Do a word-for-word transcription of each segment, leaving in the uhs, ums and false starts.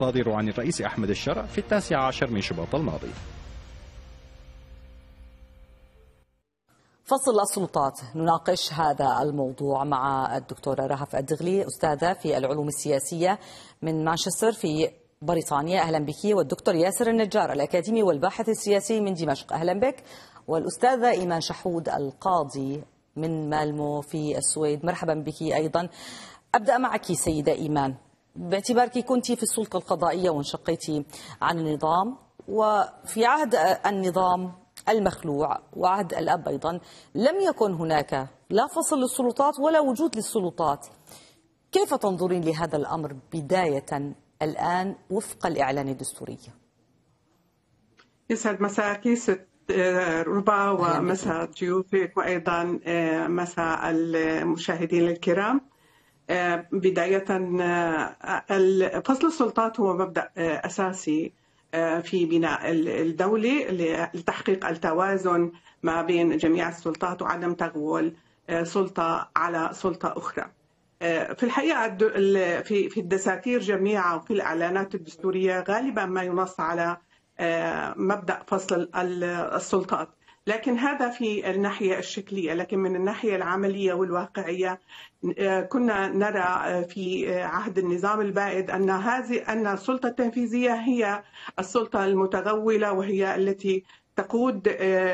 صادر عن الرئيس أحمد الشرع في التاسع عشر من شباط الماضي. فصل السلطات، نناقش هذا الموضوع مع الدكتورة رهف الدغلي، أستاذة في العلوم السياسية من مانشستر في بريطانيا. أهلا بك. والدكتور ياسر النجار الأكاديمي والباحث السياسي من دمشق. أهلا بك. والأستاذة إيمان شحود القاضي من مالمو في السويد. مرحبا بك أيضا. أبدأ معك سيدة إيمان، باعتبارك كنت في السلطة القضائية وانشقيتي عن النظام، وفي عهد النظام المخلوع وعهد الأب أيضا لم يكن هناك لا فصل للسلطات ولا وجود للسلطات. كيف تنظرين لهذا الأمر بداية الآن وفق الإعلان الدستوري؟ يسعد مساكي ست ربا ومساء ضيوفك وأيضا مساء المشاهدين الكرام. بداية، فصل السلطات هو مبدأ أساسي في بناء الدولة لتحقيق التوازن ما بين جميع السلطات وعدم تغول سلطة على سلطة أخرى. في الحقيقة في الدساتير جميعا وفي الإعلانات الدستورية غالبا ما ينص على مبدأ فصل السلطات، لكن هذا في الناحية الشكلية. لكن من الناحية العملية والواقعية كنا نرى في عهد النظام البائد أن هذه أن السلطة التنفيذية هي السلطة المتغولة، وهي التي تقود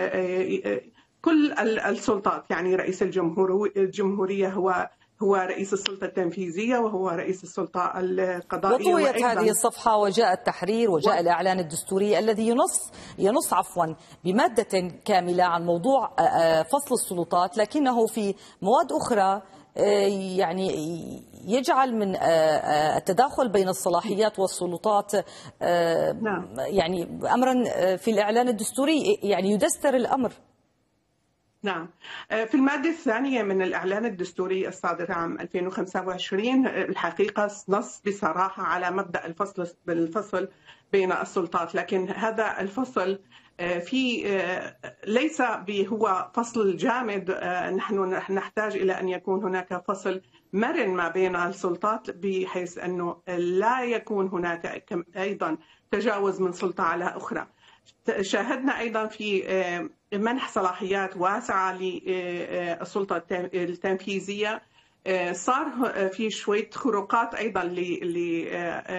كل السلطات. يعني رئيس الجمهورية هو هو رئيس السلطة التنفيذية وهو رئيس السلطة القضائية. وطويت هذه الصفحة وجاء التحرير وجاء و... الإعلان الدستوري الذي ينص ينص عفوا بمادة كاملة عن موضوع فصل السلطات، لكنه في مواد أخرى يعني يجعل من التداخل بين الصلاحيات والسلطات يعني أمرا في الإعلان الدستوري يعني يدستر الأمر. نعم، في المادة الثانية من الإعلان الدستوري الصادر عام ألفين وخمسة وعشرين الحقيقة نص بصراحة على مبدأ الفصل بالفصل بين السلطات، لكن هذا الفصل في ليس هو فصل جامد. نحن نحتاج إلى أن يكون هناك فصل مرن ما بين السلطات، بحيث أنه لا يكون هناك أيضا تجاوز من سلطة على أخرى. شاهدنا أيضا في منح صلاحيات واسعة للسلطة التنفيذية. صار في شوية خروقات أيضا ل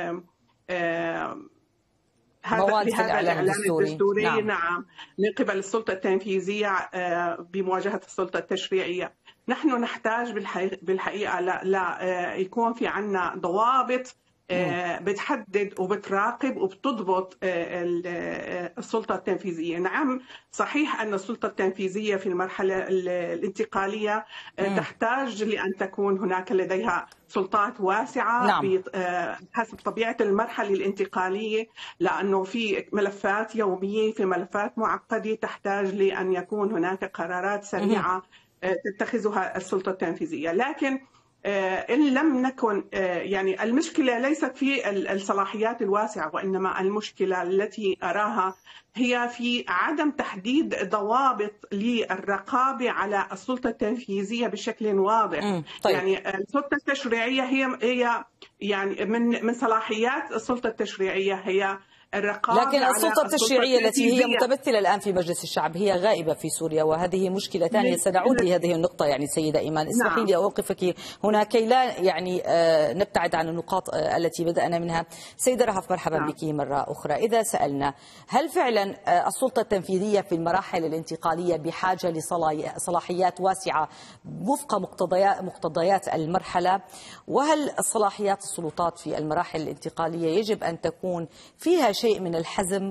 هذا في هذا الإعلان الدستوري. نعم. نعم، من قبل السلطة التنفيذية بمواجهة السلطة التشريعية. نحن نحتاج بالحقيقة لا, لا يكون في عنا ضوابط بتحدد وبتراقب وبتضبط السلطة التنفيذية. نعم، صحيح أن السلطة التنفيذية في المرحلة الانتقالية تحتاج لأن تكون هناك لديها سلطات واسعة. نعم. حسب طبيعة المرحلة الانتقالية، لأنه في ملفات يومية، في ملفات معقدة تحتاج لأن يكون هناك قرارات سريعة تتخذها السلطة التنفيذية. لكن إن لم نكن يعني المشكلة ليست في الصلاحيات الواسعة، وإنما المشكلة التي أراها هي في عدم تحديد ضوابط للرقابة على السلطة التنفيذية بشكل واضح. طيب. يعني السلطة التشريعية هي هي يعني من من صلاحيات السلطة التشريعية هي الرقابة، لكن السلطة التشريعية التي هي متمثلة الآن في مجلس الشعب هي غائبة في سوريا، وهذه مشكلة ثانية. سنعود لهذه النقطة يعني سيدة إيمان. اسمحي لي أوقفك هنا كي لا يعني نبتعد عن النقاط التي بدأنا منها. سيدة رهف، مرحبا بك مرة أخرى. إذا سألنا هل فعلا السلطة التنفيذية في المراحل الانتقالية بحاجة لصلاحيات واسعة وفق مقتضيات المرحلة، وهل صلاحيات السلطات في المراحل الانتقالية يجب أن تكون فيها شيء من الحزم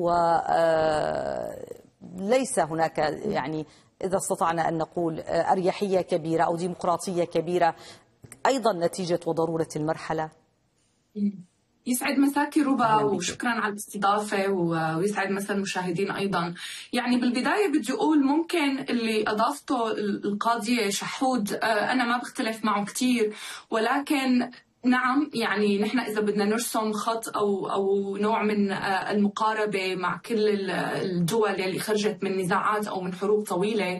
وليس هناك يعني إذا استطعنا أن نقول أريحية كبيرة أو ديمقراطية كبيرة أيضا نتيجة وضرورة المرحلة؟ يسعد مساكي ربا، وشكرا على الاستضافة، ويسعد مسا المشاهدين أيضا. يعني بالبداية بدي أقول ممكن اللي أضافته القاضية شحود أنا ما بختلف معه كتير، ولكن نعم يعني نحن إذا بدنا نرسم خط أو أو نوع من المقاربة مع كل الدول اللي خرجت من نزاعات أو من حروب طويلة،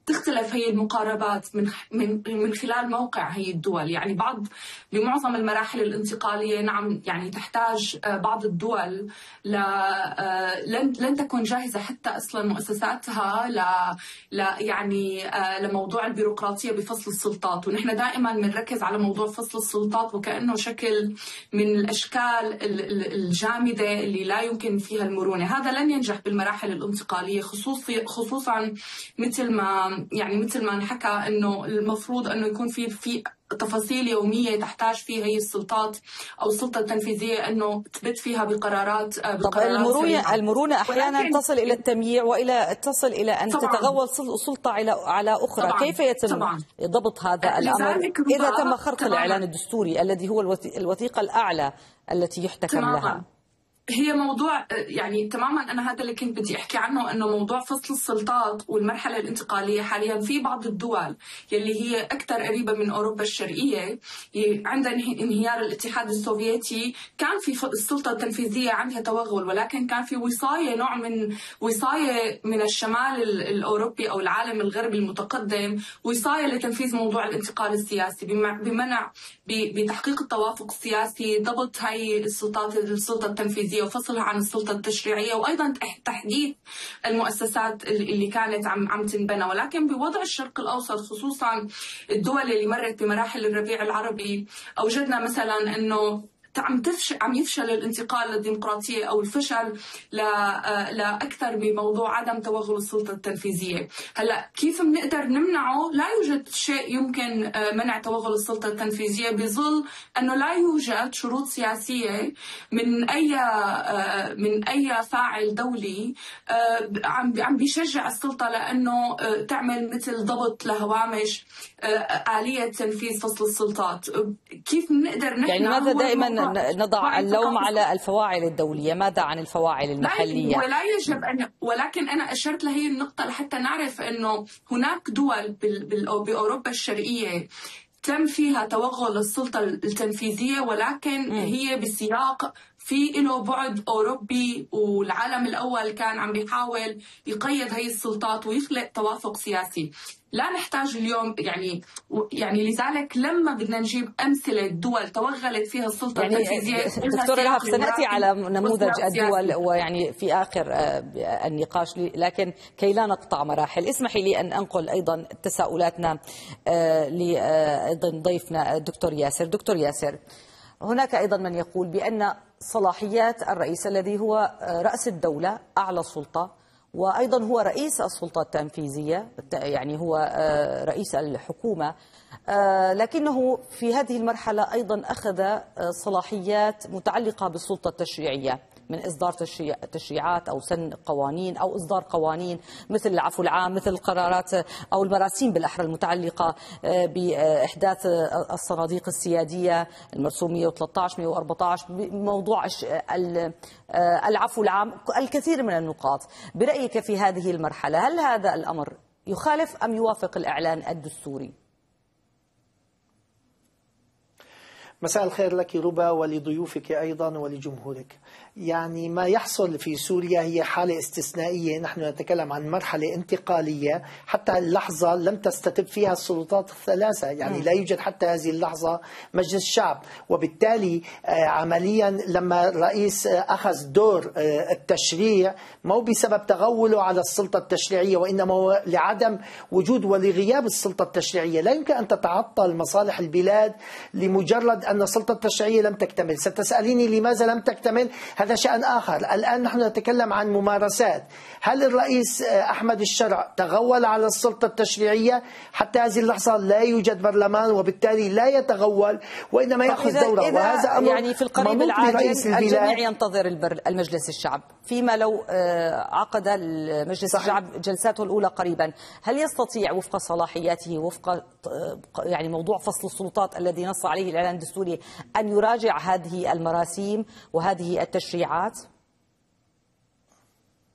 تختلف هي المقاربات من من من خلال موقع هي الدول. يعني بعض بمعظم المراحل الانتقاليه نعم يعني تحتاج بعض الدول ل لن لن تكون جاهزه حتى اصلا مؤسساتها ل ل يعني لموضوع البيروقراطيه بفصل السلطات، ونحن دائما بنركز على موضوع فصل السلطات وكانه شكل من الاشكال الجامده اللي لا يمكن فيها المرونه. هذا لن ينجح بالمراحل الانتقاليه، خصوصي خصوصا مثل ما يعني مثل ما انحكى انه المفروض انه يكون في في تفاصيل يوميه تحتاج فيها هي السلطات او السلطه التنفيذيه انه تبت فيها بقرارات بقرارات طب المرونه المرونه احيانا تصل الى التمييع والى تصل الى ان طبعاً. تتغول سلطه على على اخرى. طبعاً. كيف يتم طبعاً. ضبط هذا الامر اذا تم خرق طبعاً. الاعلان الدستوري الذي هو الوثيقه الاعلى التي يحتكم طبعاً. لها؟ هي موضوع يعني تماما انا هذا اللي كنت بدي احكي عنه، انه موضوع فصل السلطات والمرحله الانتقاليه حاليا في بعض الدول يلي هي اكثر قريبه من اوروبا الشرقيه عند انهيار الاتحاد السوفيتي كان في السلطه التنفيذيه عندها توغل، ولكن كان في وصايه نوع من وصايه من الشمال الاوروبي او العالم الغربي المتقدم، وصايه لتنفيذ موضوع الانتقال السياسي بمنع بتحقيق التوافق السياسي، ضبط هاي السلطات السلطه التنفيذيه وفصلها عن السلطة التشريعية، وأيضا تحديث المؤسسات اللي كانت عم عم تنبنى. ولكن بوضع الشرق الأوسط خصوصا الدول اللي مرت بمراحل الربيع العربي أوجدنا مثلا أنه عم تفشل عم يفشل الانتقال للديمقراطيه او الفشل لاكثر بموضوع عدم توغل السلطه التنفيذيه. هلا كيف بنقدر نمنعه؟ لا يوجد شيء يمكن منع توغل السلطه التنفيذيه بظل انه لا يوجد شروط سياسيه من اي من اي فاعل دولي عم عم بيشجع السلطه لانه تعمل مثل ضبط لهوامش آلية تنفيذ فصل السلطات. كيف بنقدر نحن يعني ماذا دائما نضع اللوم على الفواعل الدولية، ماذا عن الفواعل المحلية؟ ولا يجب أن، ولكن أنا أشرت لهي النقطة لحتى نعرف أنه هناك دول بأوروبا الشرقية تم فيها توغل السلطة التنفيذية، ولكن م. هي بسياق في له بعد أوروبي، والعالم الأول كان عم بيحاول يقيد هي السلطات ويخلق توافق سياسي. لا نحتاج اليوم يعني يعني لذلك لما بدنا نجيب أمثلة دول توغلت فيها السلطة يعني التنفيذية. دكتورة رهف سنأتي على نموذج الدول ويعني في آخر النقاش، لكن كي لا نقطع مراحل اسمحي لي أن أنقل أيضا تساؤلاتنا لأيضا ضيفنا الدكتور ياسر. دكتور ياسر، هناك أيضا من يقول بأن صلاحيات الرئيس الذي هو رأس الدولة أعلى السلطة وأيضا هو رئيس السلطة التنفيذية، يعني هو رئيس الحكومة، لكنه في هذه المرحلة أيضا أخذ صلاحيات متعلقة بالسلطة التشريعية من إصدار تشريعات أو سن قوانين أو إصدار قوانين مثل العفو العام، مثل القرارات أو المراسيم بالأحرى المتعلقة بإحداث الصناديق السيادية المرسوم مئة وثلاثة عشر مئة وأربعة عشر، موضوع العفو العام، الكثير من النقاط. برأيك في هذه المرحلة هل هذا الأمر يخالف أم يوافق الإعلان الدستوري؟ مساء الخير لك ربا ولضيوفك أيضا ولجمهورك. يعني ما يحصل في سوريا هي حالة استثنائية، نحن نتكلم عن مرحلة انتقالية، حتى اللحظة لم تستتب فيها السلطات الثلاثة، يعني لا يوجد حتى هذه اللحظة مجلس شعب، وبالتالي عمليا لما الرئيس أخذ دور التشريع مو بسبب تغوله على السلطة التشريعية، وإنما هو لعدم وجود ولغياب السلطة التشريعية. لا يمكن أن تتعطل مصالح البلاد لمجرد أن السلطة التشريعية لم تكتمل. ستسأليني لماذا لم تكتمل؟ هذا شأن آخر. الآن نحن نتكلم عن ممارسات. هل الرئيس أحمد الشرع تغول على السلطة التشريعية؟ حتى هذه اللحظة لا يوجد برلمان، وبالتالي لا يتغول وإنما يأخذ دوره، وهذا أمر يعني في القريب العاجل الجميع ينتظر المجلس الشعب، فيما لو عقد المجلس الشعب جلساته الأولى قريبا، هل يستطيع وفق صلاحياته وفق يعني موضوع فصل السلطات الذي نص عليه الإعلان الدستوري أن يراجع هذه المراسيم وهذه التشريعات؟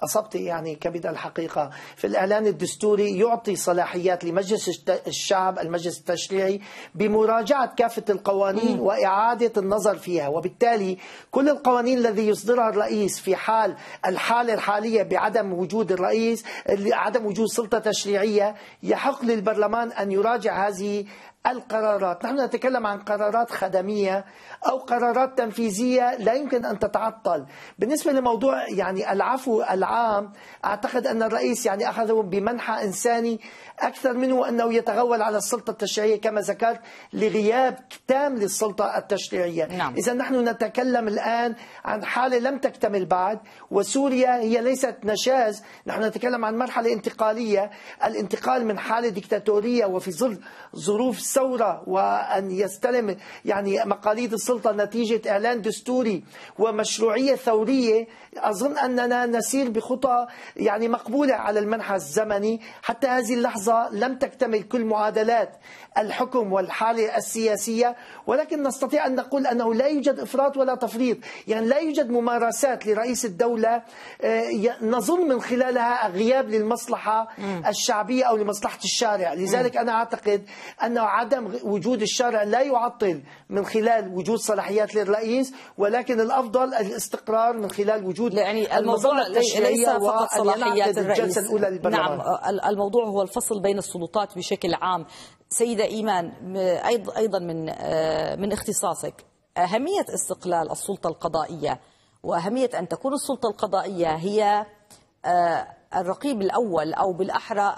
أصبت يعني كبد الحقيقة. في الإعلان الدستوري يعطي صلاحيات لمجلس الشعب المجلس التشريعي بمراجعة كافة القوانين وإعادة النظر فيها، وبالتالي كل القوانين الذي يصدرها الرئيس في حال الحالة الحالية بعدم وجود الرئيس، عدم وجود سلطة تشريعية، يحق للبرلمان أن يراجع هذه القرارات. نحن نتكلم عن قرارات خدمية أو قرارات تنفيذية لا يمكن أن تتعطل. بالنسبة لموضوع يعني العفو العام، أعتقد أن الرئيس يعني أخذه بمنحى إنساني أكثر منه أنه يتغول على السلطة التشريعية كما ذكرت، لغياب تام للسلطة التشريعية. نعم. إذا نحن نتكلم الآن عن حالة لم تكتمل بعد، وسوريا هي ليست نشاز، نحن نتكلم عن مرحلة انتقالية، الانتقال من حالة ديكتاتورية وفي ظل ظروف ثورة وأن يستلم يعني مقاليد السلطة نتيجة إعلان دستوري ومشروعية ثورية. أظن أننا نسير بخطى يعني مقبولة على المنحى الزمني. حتى هذه اللحظة لم تكتمل كل معادلات الحكم والحالة السياسية، ولكن نستطيع أن نقول أنه لا يوجد إفراط ولا تفريط، يعني لا يوجد ممارسات لرئيس الدولة نظن من خلالها غياب للمصلحة الشعبية أو لمصلحة الشارع. لذلك أنا أعتقد أن عدم وجود الشارع لا يعطل من خلال وجود صلاحيات للرئيس، ولكن الأفضل الاستقرار من خلال وجود يعني الموضوع ليس فقط صلاحيات الرئيس. الأولى للبرلمان. نعم، الموضوع هو الفصل بين السلطات بشكل عام. سيدة إيمان، أيضا من من اختصاصك، أهمية استقلال السلطة القضائية وأهمية أن تكون السلطة القضائية هي الرقيب الأول أو بالأحرى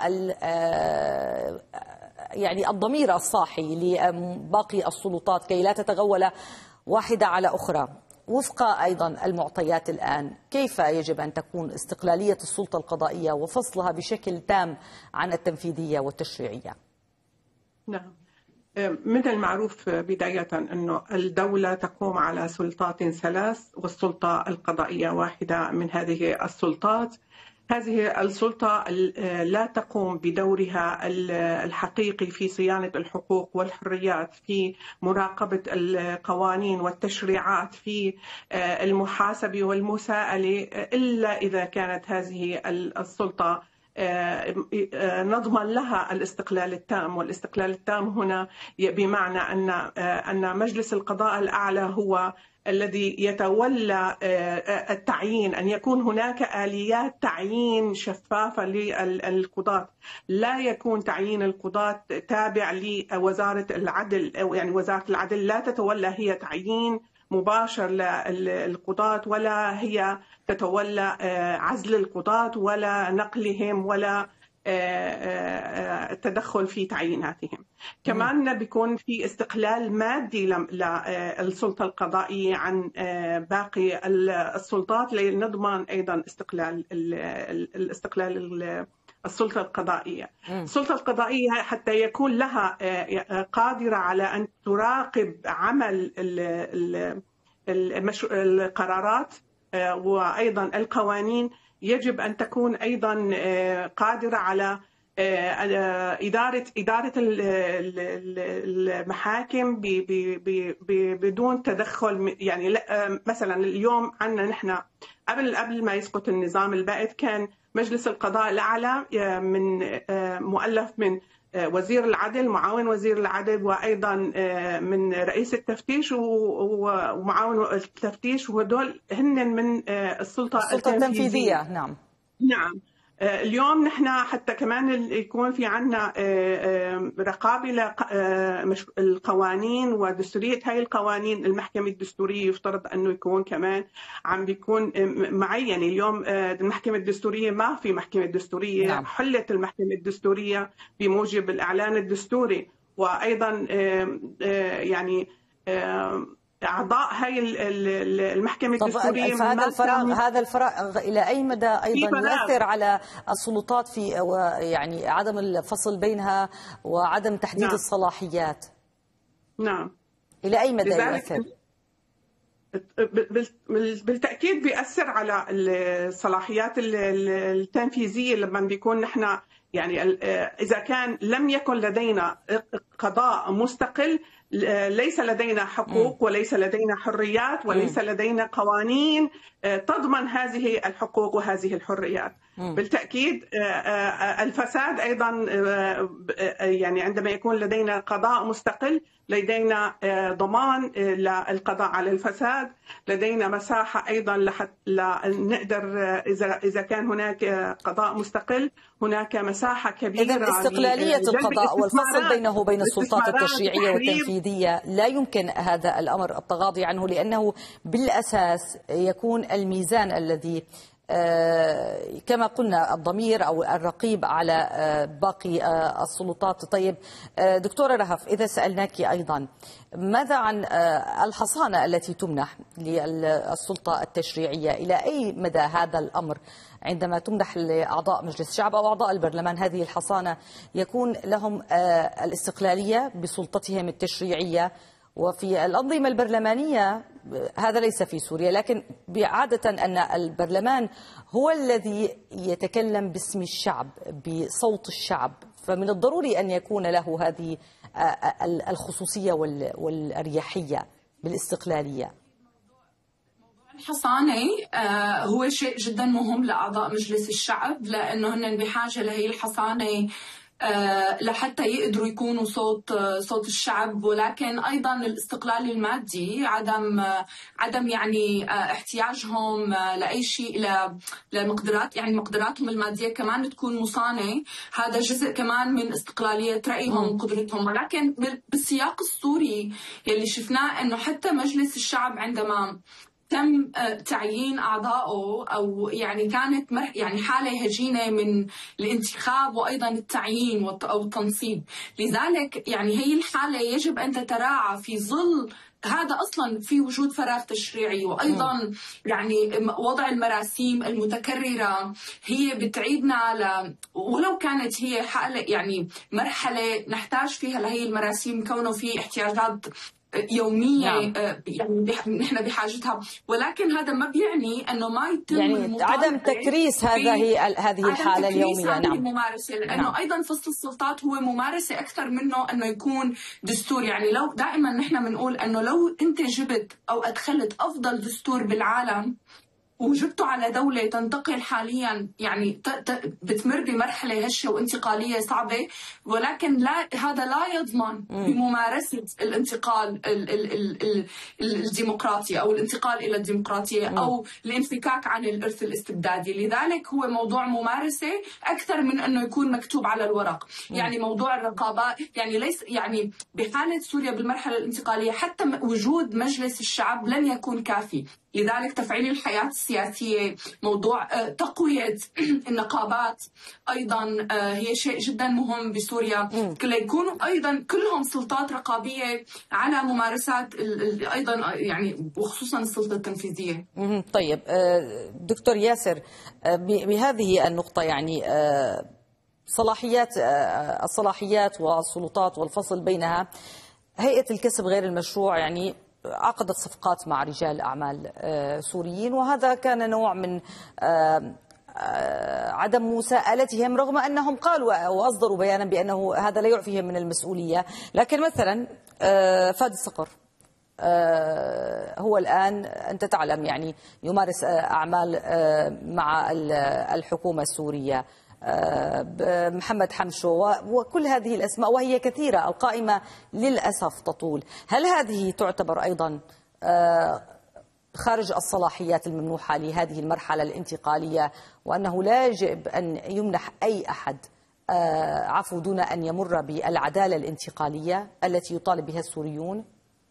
يعني الضمير الصاحي لباقي السلطات كي لا تتغول واحدة على أخرى. وفق أيضا المعطيات الآن، كيف يجب أن تكون استقلالية السلطة القضائية وفصلها بشكل تام عن التنفيذية والتشريعية؟ نعم، من المعروف بداية أن الدولة تقوم على سلطات ثلاث، والسلطة القضائية واحدة من هذه السلطات. هذه السلطة لا تقوم بدورها الحقيقي في صيانة الحقوق والحريات، في مراقبة القوانين والتشريعات، في المحاسبة والمساءلة، إلا إذا كانت هذه السلطة نضمن لها الاستقلال التام. والاستقلال التام هنا بمعنى أن أن مجلس القضاء الأعلى هو الذي يتولى التعيين، أن يكون هناك آليات تعيين شفافة للقضاة، لا يكون تعيين القضاة تابع لوزارة العدل، يعني وزارة العدل لا تتولى هي تعيين مباشر للقضاة، ولا هي تتولى عزل القضاة ولا نقلهم ولا التدخل في تعييناتهم. كمان بيكون في استقلال مادي للسلطة القضائية عن باقي السلطات، لنضمن أيضا استقلال الاستقلال السلطة القضائية. السلطة القضائية حتى يكون لها قادرة على أن تراقب عمل القرارات وأيضا القوانين، يجب أن تكون أيضا قادرة على إدارة إدارة المحاكم بدون تدخل. يعني مثلا اليوم عندنا نحن قبل قبل ما يسقط النظام البائد كان مجلس القضاء الأعلى من مؤلف من وزير العدل، معاون وزير العدل، وأيضا من رئيس التفتيش ومعاون التفتيش، وهدول هن من السلطة, السلطة التنفيذية. نعم نعم. اليوم نحن حتى كمان يكون في عنا رقابة للقوانين ودستورية هاي القوانين. المحكمة الدستورية يفترض أنه يكون كمان عم بيكون معين. اليوم المحكمة الدستورية ما في محكمة دستورية. نعم. حلت المحكمة الدستورية بموجب الإعلان الدستوري، وأيضا يعني أعضاء هاي المحكمة الدستورية. هذا الفراغ هذا الفراغ إلى أي مدى أيضا يؤثر على السلطات في يعني عدم الفصل بينها وعدم تحديد نعم. الصلاحيات؟ نعم، إلى أي مدى يؤثر؟ بالتأكيد بيأثر على الصلاحيات التنفيذية. لما بيكون نحن يعني إذا كان لم يكن لدينا قضاء مستقل ليس لدينا حقوق وليس لدينا حريات وليس لدينا قوانين تضمن هذه الحقوق وهذه الحريات. بالتأكيد الفساد أيضا، يعني عندما يكون لدينا قضاء مستقل لدينا ضمان للقضاء على الفساد، لدينا مساحة أيضا لنقدر إذا إذا كان هناك قضاء مستقل هناك مساحة كبيرة. إذن استقلالية القضاء والفصل بينه وبين السلطات التشريعية والتنفيذية لا يمكن هذا الأمر التغاضي عنه، لأنه بالأساس يكون الميزان الذي كما قلنا الضمير أو الرقيب على باقي السلطات. طيب دكتورة رهف، إذا سألناك أيضا ماذا عن الحصانة التي تمنح للسلطة التشريعية؟ إلى أي مدى هذا الأمر عندما تمنح لأعضاء مجلس الشعب أو أعضاء البرلمان هذه الحصانة يكون لهم الاستقلالية بسلطتهم التشريعية؟ وفي الأنظمة البرلمانية هذا ليس في سوريا، لكن عادة أن البرلمان هو الذي يتكلم باسم الشعب بصوت الشعب، فمن الضروري أن يكون له هذه الخصوصية والأريحية بالاستقلالية. الحصانة هو شيء جدا مهم لأعضاء مجلس الشعب، لأنه هن بحاجة لهي الحصانة لحتى يقدروا يكونوا صوت صوت الشعب، ولكن ايضا الاستقلال المادي، عدم عدم يعني احتياجهم لاي شيء لمقدرات، يعني مقدراتهم الماديه كمان تكون مصانه، هذا جزء كمان من استقلاليه رايهم وقدرتهم. ولكن بالسياق السوري يلي شفناه انه حتى مجلس الشعب عندما تم تعيين أعضائه أو يعني كانت يعني حالة هجينة من الانتخاب وأيضا التعيين أو التنصيب، لذلك يعني هي الحالة يجب أن تتراعى في ظل هذا أصلا في وجود فراغ تشريعي، وأيضا يعني وضع المراسيم المتكررة هي بتعيدنا ل ولو كانت هي حالة يعني مرحلة نحتاج فيها لهي المراسيم كونه في احتياجات يومية نعم. يعني نحن بحاجتها، ولكن هذا ما بيعني انه ما يتم يعني عدم تكريس هذا هي هذه الحالة اليومية. نعم الممارسة، لانه نعم. ايضا فصل السلطات هو ممارسة اكثر منه انه يكون دستور. يعني لو دائما نحن بنقول انه لو انت جبت او ادخلت افضل دستور بالعالم وجبته على دولة تنتقل حاليا يعني بتمر بمرحلة هشة وانتقالية صعبة، ولكن لا هذا لا يضمن بممارسة الانتقال ال ال ال ال الديمقراطي أو الانتقال إلى الديمقراطية أو الانفكاك عن الإرث الاستبدادي. لذلك هو موضوع ممارسة أكثر من أنه يكون مكتوب على الورق. يعني موضوع الرقابة يعني ليس يعني بحالة سوريا بالمرحلة الانتقالية حتى وجود مجلس الشعب لن يكون كافي. لذلك تفعيل الحياة السياسية، موضوع تقوية النقابات أيضا هي شيء جدا مهم بسوريا، كي يكونوا أيضا كلهم سلطات رقابية على ممارسات أيضا يعني وخصوصا السلطة التنفيذية. طيب دكتور ياسر، بهذه النقطة يعني صلاحيات الصلاحيات والسلطات والفصل بينها، هيئة الكسب غير المشروع يعني عقدت صفقات مع رجال أعمال سوريين، وهذا كان نوع من عدم مساءلتهم رغم أنهم قالوا وأصدروا بيانا بأنه هذا لا يعفيهم من المسؤولية. لكن مثلا فادي الصقر هو الآن أنت تعلم يعني يمارس أعمال مع الحكومة السورية، محمد حمشو وكل هذه الأسماء وهي كثيرة، القائمة للأسف تطول. هل هذه تعتبر أيضا خارج الصلاحيات الممنوحة لهذه المرحلة الانتقالية، وأنه لا يجب أن يمنح أي أحد عفو دون أن يمر بالعدالة الانتقالية التي يطالب بها السوريون؟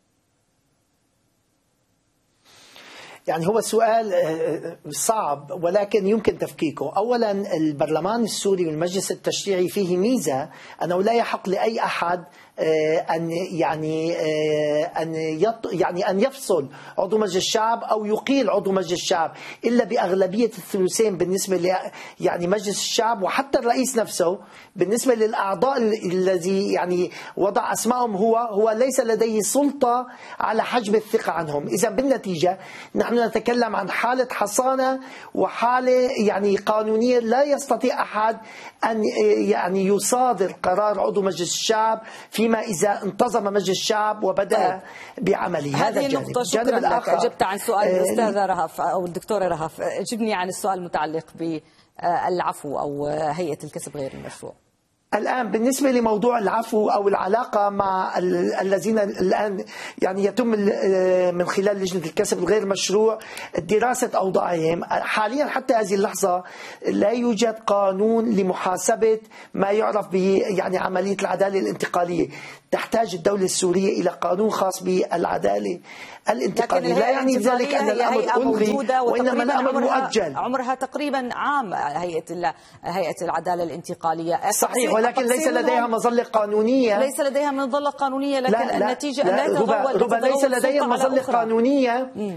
يعني هو سؤال صعب ولكن يمكن تفكيكه. أولا البرلمان السوري والمجلس التشريعي فيه ميزة أنه لا يحق لأي أحد أن يعني أن يعني أن يفصل عضو مجلس الشعب أو يقيل عضو مجلس الشعب إلا بأغلبية الثلثين بالنسبة ل يعني مجلس الشعب، وحتى الرئيس نفسه بالنسبة للأعضاء الذي يعني وضع أسمائهم هو هو ليس لديه سلطة على حجب الثقة عنهم. إذا بالنتيجة نحن نتكلم عن حالة حصانة وحالة يعني قانونية لا يستطيع أحد أن يعني يصادر قرار عضو مجلس الشعب في فيما إذا انتظم مجلس الشعب وبدأ بعمله. هذه النقطة شكرا لك. أجبت عن سؤال الأستاذة رهف أو الدكتورة رهف. جبني عن السؤال المتعلق بالعفو أو هيئة الكسب غير المشروع. الآن بالنسبة لموضوع العفو أو العلاقة مع الذين الآن يعني يتم من خلال لجنة الكسب الغير مشروع دراسة أوضاعهم، حاليا حتى هذه اللحظة لا يوجد قانون لمحاسبة ما يعرف به يعني عملية العدالة الانتقالية. تحتاج الدولة السورية إلى قانون خاص بالعدالة الانتقالية. لا يعني ذلك أن الأمر ألغي، وإنما الأمر مؤجل. عمرها تقريبا عام هيئة هيئة العدالة الانتقالية. صحيح، ولكن ليس لديها مظلة قانونية. ليس لديها مظلة قانونية، لكن لا لا النتيجة لا لا تتطور. ربما ليس لديهم مظلة قانونية. م.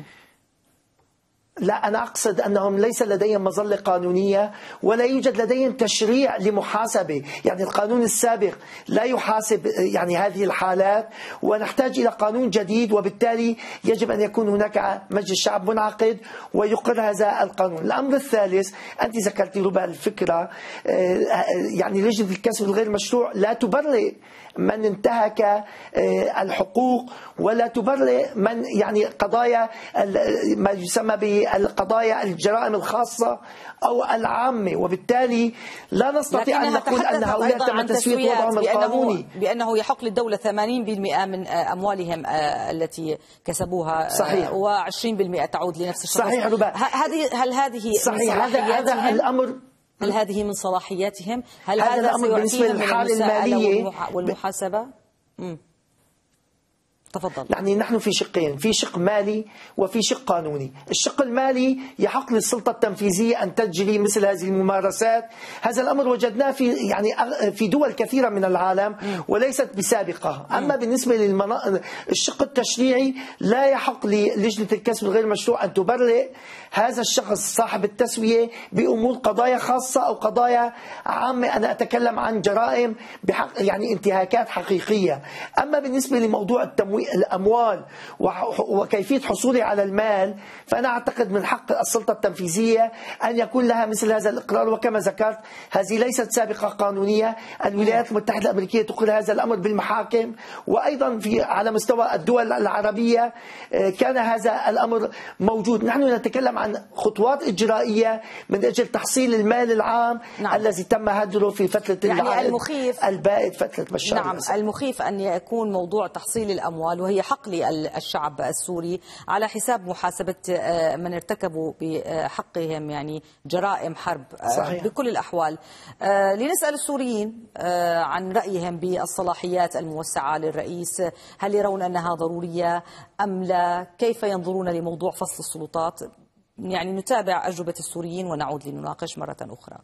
لا، أنا أقصد أنهم ليس لديهم مظلة قانونية ولا يوجد لديهم تشريع لمحاسبة. يعني القانون السابق لا يحاسب يعني هذه الحالات، ونحتاج إلى قانون جديد، وبالتالي يجب أن يكون هناك مجلس شعب منعقد ويقر هذا القانون. الأمر الثالث، أنت ذكرتي ربما الفكرة يعني لجنة الكسب الغير مشروع لا تبرئ من انتهك الحقوق ولا تبرئ من يعني قضايا ما يسمى بالقضايا الجرائم الخاصة أو العامة، وبالتالي لا نستطيع أن نقول أن هؤلاء تم تسوية وضعهم القانوني. بأنه يحق للدولة ثمانين بالمئة من أموالهم التي كسبوها. صحيح. وعشرين بالمئة تعود لنفس الشخص. صحيح ربا. هذه هل هذه صحيح هذا هذا الأمر هل هذه من صلاحياتهم؟ هل هذا, هذا الأمر بالنسبة للحالة المالية والمحاسبة؟ ب... تفضل. يعني نحن في شقين، في شق مالي وفي شق قانوني. الشق المالي يحق للسلطة التنفيذية أن تجري مثل هذه الممارسات. هذا الأمر وجدناه في يعني في دول كثيرة من العالم وليست بسابقة. أما بالنسبة للشق التشريعي لا يحق للجنة الكسب الغير مشروع أن تبرئ هذا الشخص صاحب التسوية بأمور قضايا خاصة أو قضايا عامة. أنا أتكلم عن جرائم بحق يعني انتهاكات حقيقية. أما بالنسبة لموضوع التمويل الأموال وكيفية حصولي على المال، فأنا أعتقد من حق السلطة التنفيذية أن يكون لها مثل هذا الإقرار. وكما ذكرت هذه ليست سابقة قانونية. الولايات المتحدة الأمريكية تقر هذا الأمر بالمحاكم، وأيضا في على مستوى الدول العربية كان هذا الأمر موجود. نحن نتكلم عن خطوات إجرائية من أجل تحصيل المال العام. نعم. الذي تم هدره في فترة يعني المخيف البائد فترة بشار نعم الأسد. المخيف أن يكون موضوع تحصيل الأموال وهي حق للشعب السوري على حساب محاسبة من ارتكبوا بحقهم يعني جرائم حرب. صحيح. بكل الأحوال لنسأل السوريين عن رأيهم بالصلاحيات الموسعة للرئيس. هل يرون أنها ضرورية أم لا؟ كيف ينظرون لموضوع فصل السلطات؟ يعني نتابع أجوبة السوريين ونعود لنناقش مرة أخرى.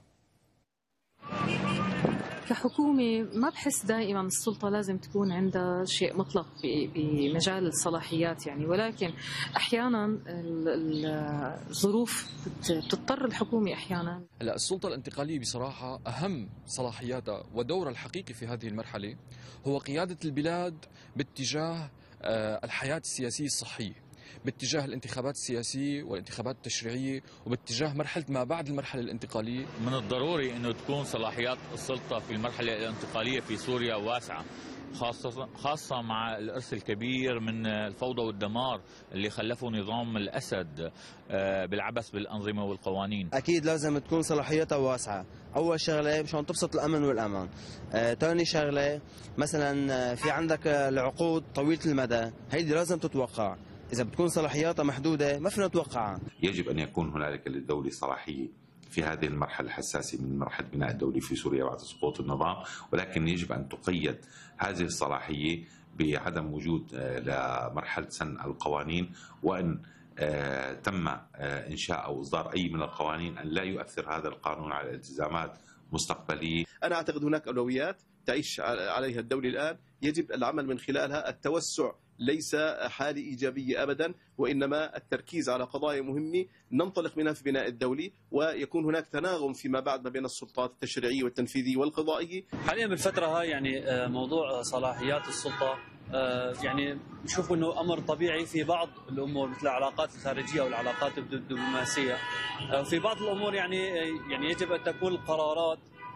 كحكومة ما بحس دائما السلطة لازم تكون عندها شيء مطلق بمجال الصلاحيات يعني، ولكن أحيانا الظروف بتضطر الحكومة أحيانا. لا، السلطة الانتقالية بصراحة أهم صلاحياتها ودورها الحقيقي في هذه المرحلة هو قيادة البلاد باتجاه الحياة السياسية الصحية، باتجاه الانتخابات السياسية والانتخابات التشريعية، وباتجاه مرحلة ما بعد المرحلة الانتقالية. من الضروري أنه تكون صلاحيات السلطة في المرحلة الانتقالية في سوريا واسعة، خاصة خاصة مع الإرث الكبير من الفوضى والدمار اللي خلفه نظام الأسد بالعبث بالأنظمة والقوانين. أكيد لازم تكون صلاحياتها واسعة. أول شغلة مشان تبسط الأمن والأمان. ثاني شغلة مثلا في عندك العقود طويلة المدى، هيدي لازم تتوقع. إذا بتكون صلاحياتها محدودة ما فينا نتوقعها. يجب أن يكون هنالك للدولة صلاحية في هذه المرحلة الحساسة من مرحلة بناء الدولة في سوريا بعد سقوط النظام، ولكن يجب أن تقيد هذه الصلاحية بعدم وجود لمرحلة سن القوانين، وأن تم إنشاء أو إصدار أي من القوانين أن لا يؤثر هذا القانون على الالتزامات مستقبلية. أنا أعتقد هناك أولويات تعيش عليها الدولة الآن، يجب العمل من خلالها. التوسع ليس حالة إيجابية أبدا، وإنما التركيز على قضايا مهمة ننطلق منها في بناء الدولي، ويكون هناك تناغم فيما بعد ما بين السلطات التشريعية والتنفيذية والقضائية. حاليا بالفترة هاي يعني موضوع صلاحيات السلطة يعني نشوف أنه أمر طبيعي في بعض الأمور مثل العلاقات الخارجية والعلاقات الدبلوماسية. في بعض الأمور يعني يعني يجب أن تكون القرارات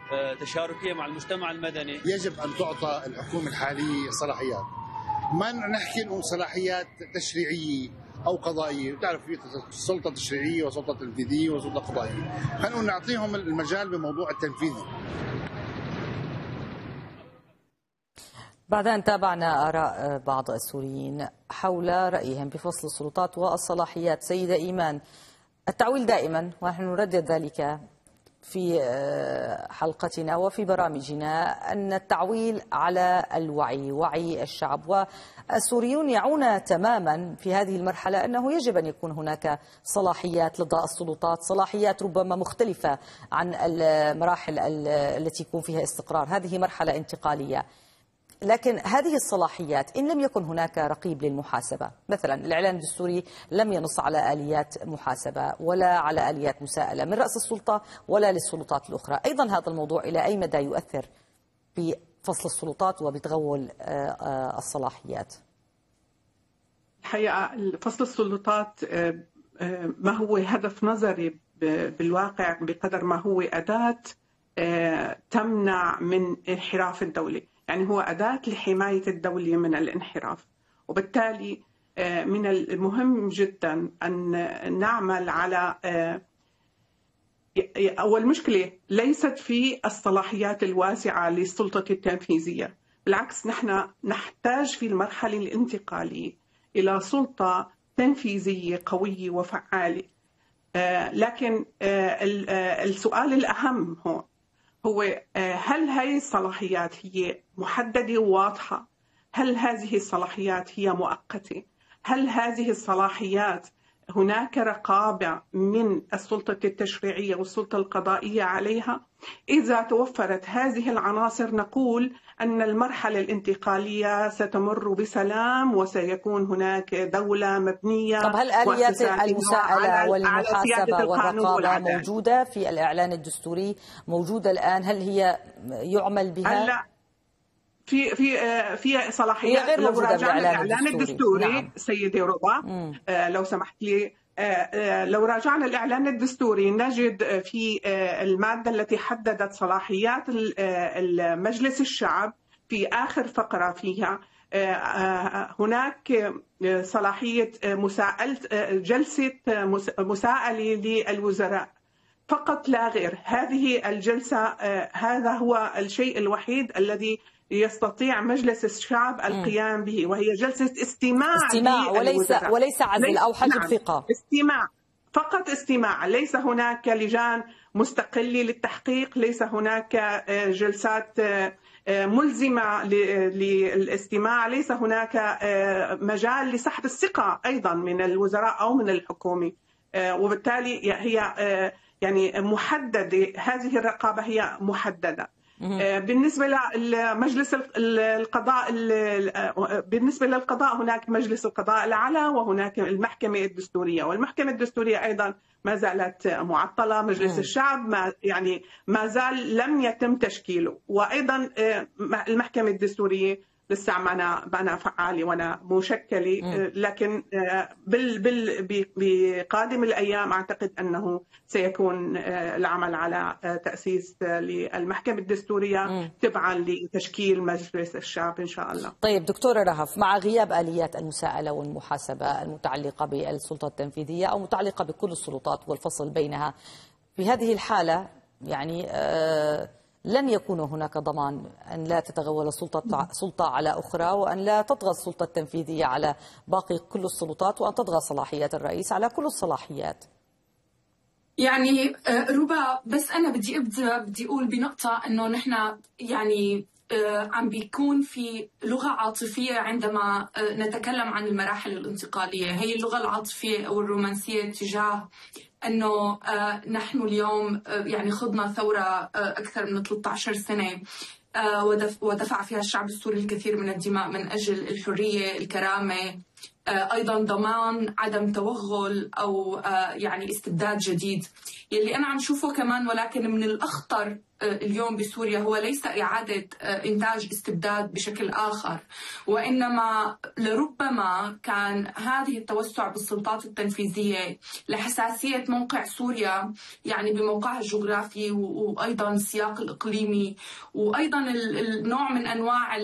تشاركية مع المجتمع المدني. يجب أن تعطى الحكومة الحالية صلاحيات، ما نحكي نقول صلاحيات تشريعية أو قضائية، بتعرف في سلطة تشريعية وسلطة تنفيذية وسلطة قضائية، خلينا نعطيهم المجال بموضوع التنفيذي. بعد أن تابعنا آراء بعض السوريين حول رأيهم بفصل السلطات والصلاحيات، سيدة إيمان، التعويل دائما ونحن نردد ذلك في حلقتنا وفي برامجنا أن التعويل على الوعي، وعي الشعب، والسوريون يعون تماما في هذه المرحلة أنه يجب أن يكون هناك صلاحيات لدى السلطات، صلاحيات ربما مختلفة عن المراحل التي يكون فيها استقرار. هذه مرحلة انتقالية، لكن هذه الصلاحيات إن لم يكن هناك رقيب للمحاسبة، مثلا الإعلان الدستوري لم ينص على آليات محاسبة ولا على آليات مساءلة من رأس السلطة ولا للسلطات الأخرى، أيضا هذا الموضوع إلى أي مدى يؤثر بفصل السلطات وبتغول الصلاحيات؟ الحقيقة فصل السلطات ما هو هدف نظري بالواقع بقدر ما هو أداة تمنع من انحراف الدولة، يعني هو أداة لحماية الدولة من الانحراف، وبالتالي من المهم جدا أن نعمل على أول مشكلة ليست في الصلاحيات الواسعة للسلطة التنفيذية، بالعكس نحن نحتاج في المرحلة الانتقالية إلى سلطة تنفيذية قوية وفعالة. لكن السؤال الأهم هون هو هل هذه الصلاحيات هي محددة وواضحة؟ هل هذه الصلاحيات هي مؤقتة؟ هل هذه الصلاحيات هناك رقابة من السلطة التشريعية والسلطة القضائية عليها؟ إذا توفرت هذه العناصر نقول أن المرحلة الانتقالية ستمر بسلام وسيكون هناك دولة مبنية. طب هل آليات المساءلة والمحاسبة والرقابة موجودة في الإعلان الدستوري؟ موجودة الآن؟ هل هي يعمل بها؟ هلا في في في صلاحيات. لو راجعنا الإعلان الدستوري نعم. سيدي ربا آه لو سمحت لي آه لو راجعنا الإعلان الدستوري نجد في آه المادة التي حددت صلاحيات المجلس الشعب في آخر فقرة فيها هناك صلاحية مساءلة جلسة مساءلة للوزراء فقط لا غير. هذه الجلسة هذا هو الشيء الوحيد الذي يستطيع مجلس الشعب القيام به، وهي جلسة استماع استماع وليس وليس عزل أو حجب نعم. ثقة، استماع فقط، استماع. ليس هناك لجان مستقلة للتحقيق، ليس هناك جلسات ملزمة للاستماع، ليس هناك مجال لسحب الثقة أيضا من الوزراء أو من الحكومة، وبالتالي هي يعني محددة. هذه الرقابة هي محددة. بالنسبة لمجلس القضاء بالنسبة للقضاء هناك مجلس القضاء الأعلى وهناك المحكمة الدستورية، والمحكمة الدستورية أيضا ما زالت معطلة. مجلس الشعب ما يعني ما زال لم يتم تشكيله، وأيضا المحكمة الدستورية لسه معنا معنا فعالة وانا مشكلة، لكن بال بال بقادم الأيام أعتقد أنه سيكون العمل على تأسيس للمحكمة الدستورية تبعا لتشكيل مجلس الشعب إن شاء الله. طيب دكتورة رهف، مع غياب آليات المساءلة والمحاسبة المتعلقة بالسلطة التنفيذية أو متعلقة بكل السلطات والفصل بينها، في هذه الحالة يعني آه لن يكون هناك ضمان أن لا تتغول سلطة سلطة على أخرى، وأن لا تطغى السلطة التنفيذية على باقي كل السلطات، وأن تطغى صلاحيات الرئيس على كل الصلاحيات. يعني ربا، بس أنا بدي أبدأ بدي أقول بنقطة إنه نحن يعني عم بيكون في لغة عاطفية عندما نتكلم عن المراحل الانتقالية. هي اللغة العاطفية أو الرومانسية تجاه أنه نحن اليوم يعني خضنا ثورة أكثر من ثلاثة عشر سنة ودفع فيها الشعب السوري الكثير من الدماء من أجل الحرية، الكرامة، أيضا ضمان عدم توغل أو يعني استبداد جديد يلي أنا عم شوفه كمان. ولكن من الأخطر اليوم بسوريا هو ليس إعادة إنتاج استبداد بشكل آخر، وإنما لربما كان هذه التوسع بالسلطات التنفيذية لحساسية موقع سوريا، يعني بموقعها الجغرافي وأيضا السياق الإقليمي، وأيضا النوع من أنواع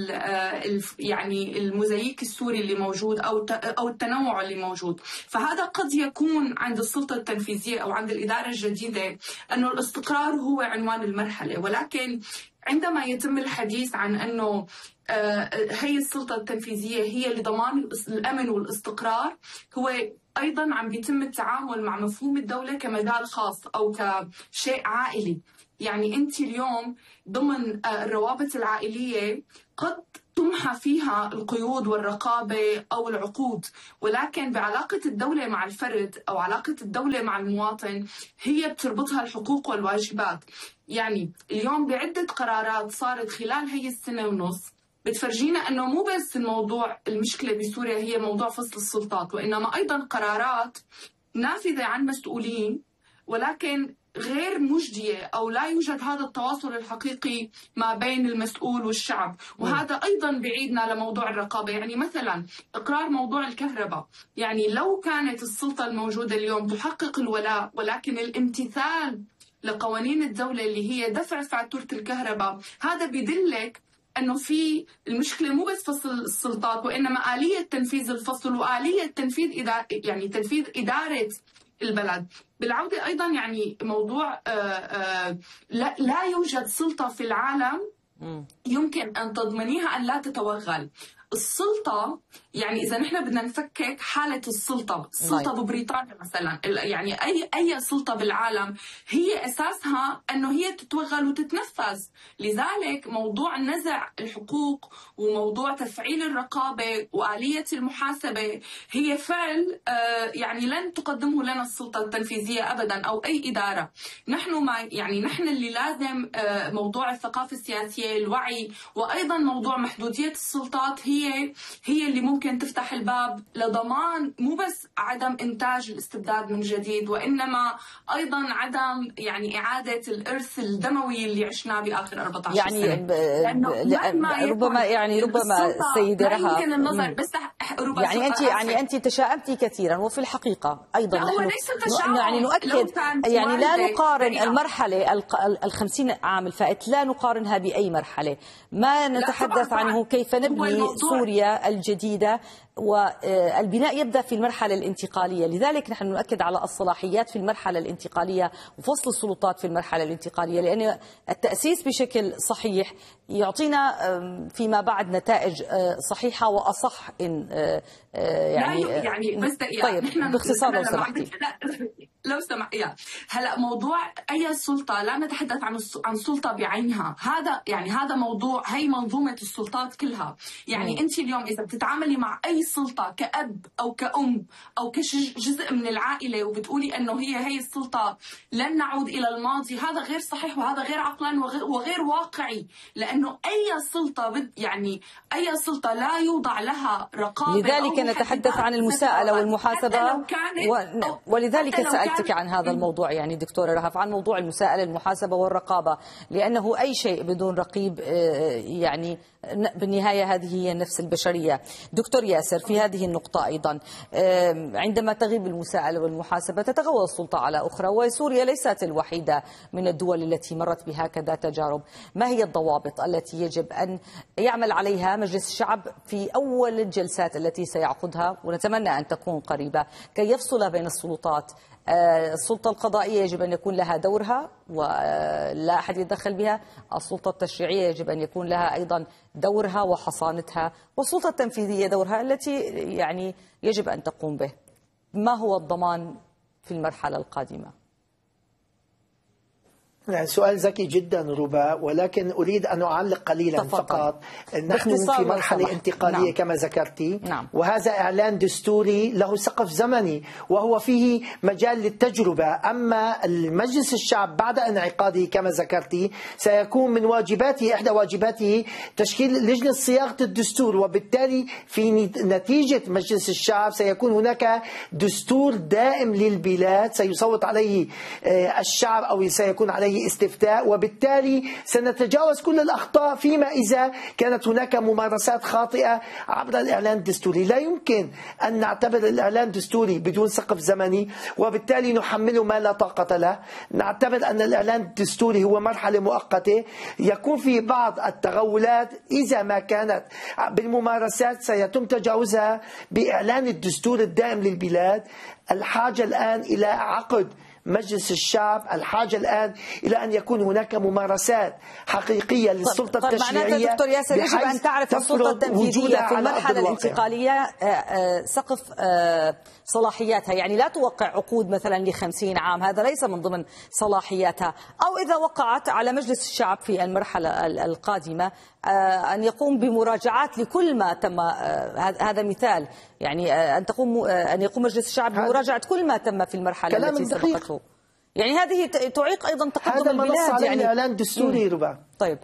يعني الموزاييك السوري اللي موجود أو أو التنوع اللي موجود. فهذا قد يكون عند السلطة التنفيذية أو عند الإدارة الجديدة أنه الاستقرار هو عنوان المرحلة، ولكن عندما يتم الحديث عن أنه هي السلطة التنفيذية هي لضمان الأمن والاستقرار، هو أيضا عم بيتم التعامل مع مفهوم الدولة كمجال خاص أو كشيء عائلي. يعني أنت اليوم ضمن الروابط العائلية قد تمحى فيها القيود والرقابة أو العقود، ولكن بعلاقة الدولة مع الفرد أو علاقة الدولة مع المواطن هي بتربطها الحقوق والواجبات. يعني اليوم بعدة قرارات صارت خلال هي السنة ونص بتفرجينا أنه مو بس الموضوع المشكلة بسوريا هي موضوع فصل السلطات، وإنما أيضا قرارات نافذة عن مسؤولين ولكن غير مجدية أو لا يوجد هذا التواصل الحقيقي ما بين المسؤول والشعب، وهذا أيضا بعيدنا لموضوع الرقابة. يعني مثلا إقرار موضوع الكهرباء، يعني لو كانت السلطة الموجودة اليوم تحقق الولاء ولكن الامتثال لقوانين الدولة اللي هي دفع فاتورة الكهرباء، هذا بيدلك أنه في المشكلة مو بس فصل السلطات وإنما آلية تنفيذ الفصل وآلية تنفيذ إدارة يعني تنفيذ إدارة البلد. بالعودة أيضا يعني موضوع آآ آآ لا, لا يوجد سلطة في العالم يمكن أن تضمنيها أن لا تتوغل. السلطة يعني إذا نحن بدنا نفكك حالة السلطة، السلطة ببريطانيا مثلا، يعني أي أي سلطة بالعالم هي أساسها أنه هي تتوغل وتتنفذ. لذلك موضوع نزع الحقوق وموضوع تفعيل الرقابة وآلية المحاسبة هي فعل يعني لن تقدمه لنا السلطة التنفيذية أبدا أو أي إدارة. نحن ما يعني نحن اللي لازم موضوع الثقافة السياسية، الوعي، وأيضا موضوع محدودية السلطات هي هي اللي ممكن تفتح الباب لضمان مو بس عدم إنتاج الاستبداد من جديد، وإنما أيضا عدم يعني إعادة الإرث الدموي اللي عشناه بآخر أربعة عشر يعني سنة. ربما يعني ربما السيدة رها يمكن النظر بس يعني أنت يعني أنت تشاؤمتي كثيرا، وفي الحقيقة أيضا لا هو نحن ليس تشاؤم، يعني نؤكد يعني لا نقارن المرحلة الخمسين عام الفائت لا نقارنها بأي مرحلة. ما نتحدث عنه كيف نبني سوريا الجديدة، والبناء يبدأ في المرحلة الانتقالية. لذلك نحن نؤكد على الصلاحيات في المرحلة الانتقالية وفصل السلطات في المرحلة الانتقالية، لأن التأسيس بشكل صحيح يعطينا فيما بعد نتائج صحيحة وأصح إن يعني يعني بس طيب باختصار لو سمحتي. لو سمحت يعني هلا موضوع اي سلطه لا نتحدث عن عن سلطه بعينها، هذا يعني هذا موضوع هي منظومه السلطات كلها. يعني انت اليوم اذا بتتعاملي مع اي سلطه كأب او كأم او كجزء من العائله وبتقولي انه هي هي السلطه لن نعود الى الماضي، هذا غير صحيح وهذا غير عقلاني وغير واقعي، لانه اي سلطه بد يعني اي سلطه لا يوضع لها رقابه. لذلك نتحدث عن المساءله والمحاسبه و... ولذلك سألتك عن هذا الموضوع يعني دكتورة رهف، عن موضوع المساءلة المحاسبة والرقابة، لأنه أي شيء بدون رقيب يعني بالنهاية هذه هي النفس البشرية. دكتور ياسر، في هذه النقطة أيضا عندما تغيب المساءلة والمحاسبة تتغول السلطة على أخرى، وسوريا ليست الوحيدة من الدول التي مرت بهكذا تجارب. ما هي الضوابط التي يجب أن يعمل عليها مجلس الشعب في أول الجلسات التي سيعقدها ونتمنى أن تكون قريبة كي يفصل بين السلطات؟ السلطة القضائية يجب أن يكون لها دورها ولا أحد يتدخل بها، السلطة التشريعية يجب أن يكون لها أيضا دورها وحصانتها، والسلطة التنفيذية دورها التي يعني يجب أن تقوم به. ما هو الضمان في المرحلة القادمة؟ يعني سؤال ذكي جدا ربا، ولكن أريد أن أعلق قليلا تفضل. فقط نحن في مرحلة انتقالية نعم. كما ذكرتي نعم. وهذا إعلان دستوري له سقف زمني وهو فيه مجال للتجربة. أما المجلس الشعب بعد انعقاده كما ذكرتي سيكون من واجباته إحدى واجباته تشكيل لجنة صياغة الدستور، وبالتالي في نتيجة مجلس الشعب سيكون هناك دستور دائم للبلاد سيصوت عليه الشعب أو سيكون عليه عليه استفتاء، وبالتالي سنتجاوز كل الأخطاء فيما إذا كانت هناك ممارسات خاطئة عبر الإعلان الدستوري. لا يمكن أن نعتبر الإعلان الدستوري بدون سقف زمني وبالتالي نحمله ما لا طاقة له. نعتبر أن الإعلان الدستوري هو مرحلة مؤقتة يكون في بعض التغولات إذا ما كانت بالممارسات سيتم تجاوزها بإعلان الدستور الدائم للبلاد. الحاجة الآن إلى عقد مجلس الشعب، الحاجة الآن إلى أن يكون هناك ممارسات حقيقية للسلطة طيب التشريعية. معناته دكتور ياسر يجب أن تعرف السلطة التنفيذية في المرحلة الانتقالية سقف صلاحياتها، يعني لا توقع عقود مثلا لخمسين عام، هذا ليس من ضمن صلاحياتها، أو إذا وقعت على مجلس الشعب في المرحلة القادمة أن يقوم بمراجعات لكل ما تم. هذا مثال، يعني أن تقوم أن يقوم مجلس الشعب بمراجعة كل ما تم في المرحلة التي سبقته. يعني هذه تعيق أيضا تقدم البلاد. هذا ما نص عليه يعني الإعلان الدستوري ربع. طيب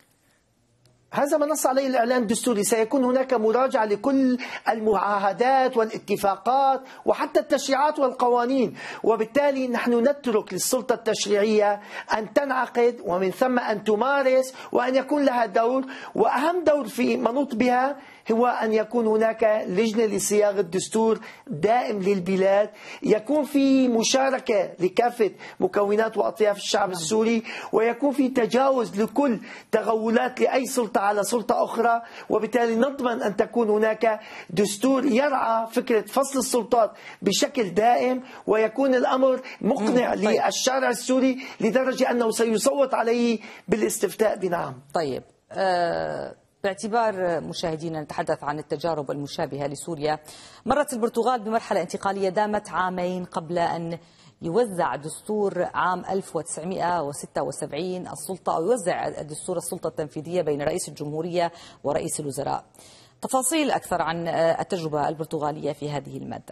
هذا ما نص عليه الإعلان الدستوري، سيكون هناك مراجعة لكل المعاهدات والاتفاقات وحتى التشريعات والقوانين، وبالتالي نحن نترك للسلطة التشريعية أن تنعقد ومن ثم أن تمارس وأن يكون لها دور. وأهم دور في منوط بها هو أن يكون هناك لجنة لصياغة الدستور دائم للبلاد، يكون في مشاركة لكافة مكونات وأطياف الشعب السوري، ويكون في تجاوز لكل تغولات لأي سلطة على سلطة أخرى، وبالتالي نضمن أن تكون هناك دستور يرعى فكرة فصل السلطات بشكل دائم، ويكون الأمر مقنع للشارع السوري لدرجة أنه سيصوت عليه بالاستفتاء بنعم. طيب أه باعتبار مشاهدينا نتحدث عن التجارب المشابهة لسوريا، مرت البرتغال بمرحلة انتقالية دامت عامين قبل أن يوزع دستور عام ألف وتسعمئة وستة وسبعين السلطة، أو يوزع الدستور السلطة التنفيذية بين رئيس الجمهورية ورئيس الوزراء. تفاصيل أكثر عن التجربة البرتغالية في هذه المادة.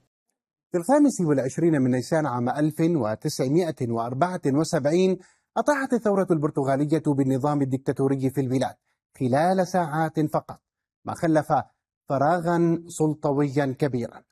في الخامس والعشرين من نيسان عام ألف وتسعمئة وأربعة وسبعين أطاحت الثورة البرتغالية بالنظام الدكتاتوري في البلاد خلال ساعات فقط، ما خلف فراغا سلطويا كبيرا.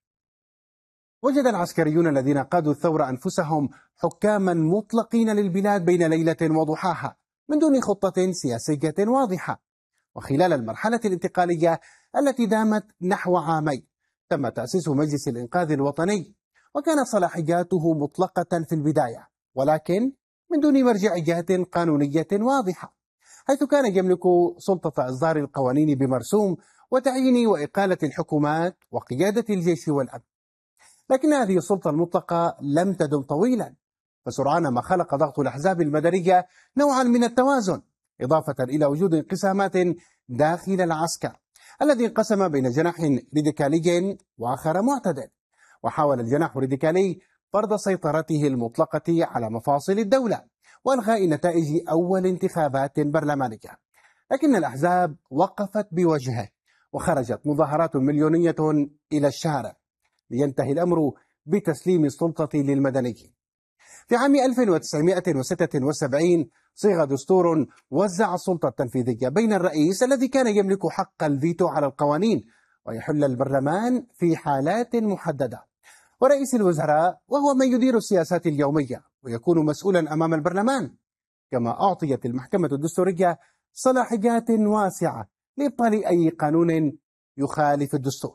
وجد العسكريون الذين قادوا الثورة أنفسهم حكاما مطلقين للبلاد بين ليلة وضحاها من دون خطة سياسية واضحة. وخلال المرحلة الانتقالية التي دامت نحو عامين تم تأسيس مجلس الإنقاذ الوطني، وكانت صلاحياته مطلقة في البداية ولكن من دون مرجعيات قانونية واضحة، حيث كان يملك سلطة إصدار القوانين بمرسوم وتعيين وإقالة الحكومات وقيادة الجيش والأمن. لكن هذه السلطة المطلقة لم تدم طويلا، فسرعان ما خلق ضغط الأحزاب المدنية نوعا من التوازن، إضافة إلى وجود انقسامات داخل العسكر الذي انقسم بين جناح راديكالي وآخر معتدل. وحاول الجناح الراديكالي فرض سيطرته المطلقة على مفاصل الدولة وإلغاء نتائج أول انتخابات برلمانية، لكن الأحزاب وقفت بوجهه وخرجت مظاهرات مليونية إلى الشارع لينتهي الأمر بتسليم السلطة للمدنيين. في عام ألف وتسعمئة وستة وسبعين صيغ دستور وزع السلطة التنفيذية بين الرئيس الذي كان يملك حق الفيتو على القوانين ويحل البرلمان في حالات محددة، ورئيس الوزراء وهو من يدير السياسات اليومية ويكون مسؤولا أمام البرلمان. كما أعطيت المحكمة الدستورية صلاحيات واسعة لإبطال أي قانون يخالف الدستور.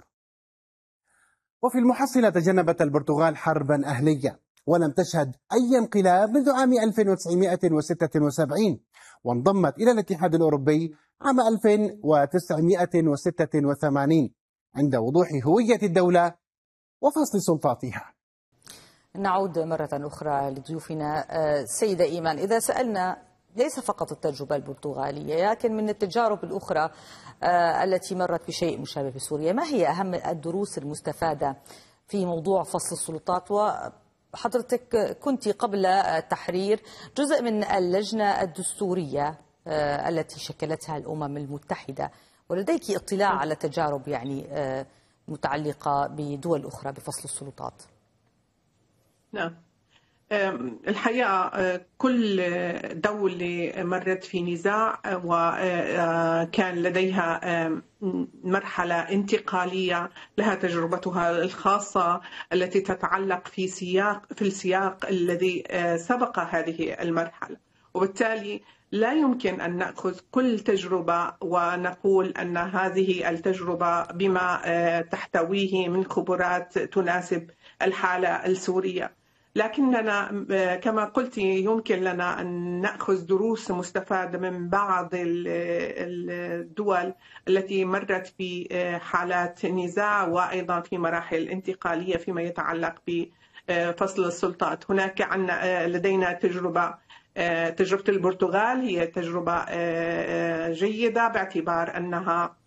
وفي المحصلة تجنبت البرتغال حربا أهلية ولم تشهد أي انقلاب منذ عام ألف وتسعمئة وستة وسبعين، وانضمت إلى الاتحاد الأوروبي عام ألف وتسعمئة وستة وثمانين عند وضوح هوية الدولة وفصل سلطاتها. نعود مرة أخرى لضيوفنا. سيدة إيمان، إذا سألنا ليس فقط التجربة البرتغالية لكن من التجارب الأخرى التي مرت بشيء مشابه في سوريا، ما هي أهم الدروس المستفادة في موضوع فصل السلطات؟ وحضرتك كنت قبل التحرير جزء من اللجنة الدستورية التي شكلتها الأمم المتحدة، ولديك اطلاع على تجارب يعني متعلقة بدول أخرى بفصل السلطات. نعم، الحقيقة كل دولة مرت في نزاع وكان لديها مرحلة انتقالية لها تجربتها الخاصة التي تتعلق في سياق في السياق الذي سبق هذه المرحلة، وبالتالي لا يمكن أن نأخذ كل تجربة ونقول أن هذه التجربة بما تحتويه من خبرات تناسب الحالة السورية. لكننا كما قلت يمكن لنا أن نأخذ دروس مستفادة من بعض الدول التي مرت بحالات نزاع وأيضا في مراحل انتقالية فيما يتعلق بفصل السلطات. هناك عنا لدينا تجربة تجربة البرتغال، هي تجربة جيدة باعتبار أنها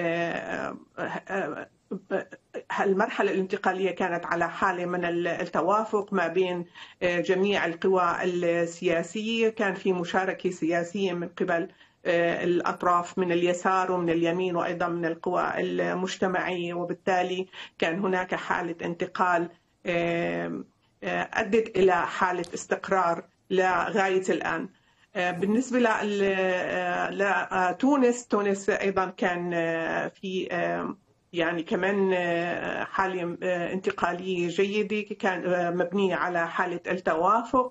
المرحلة الانتقالية كانت على حالة من التوافق ما بين جميع القوى السياسية، كان في مشاركة سياسية من قبل الأطراف من اليسار ومن اليمين وأيضا من القوى المجتمعية، وبالتالي كان هناك حالة انتقال أدت إلى حالة استقرار لغاية الآن. بالنسبة لتونس، تونس أيضا كان في يعني كمان حالة انتقالية جيدة كان مبنية على حالة التوافق،